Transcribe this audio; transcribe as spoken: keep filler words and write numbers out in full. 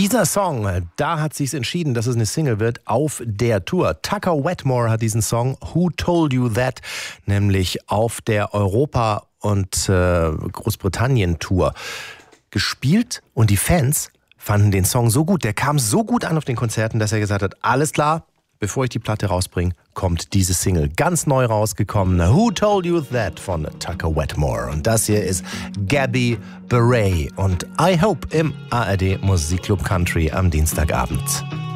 Dieser Song, da hat sich's entschieden, dass es eine Single wird auf der Tour. Tucker Wetmore hat diesen Song Who Told You That nämlich auf der Europa- und äh, Großbritannien-Tour gespielt und die Fans fanden den Song so gut, der kam so gut an auf den Konzerten, dass er gesagt hat, alles klar, bevor ich die Platte rausbringe, kommt diese Single. Ganz neu rausgekommen, Who Told You That von Tucker Wetmore. Und das hier ist Gabby Beret und I Hope im A R D Musikclub Country am Dienstagabend.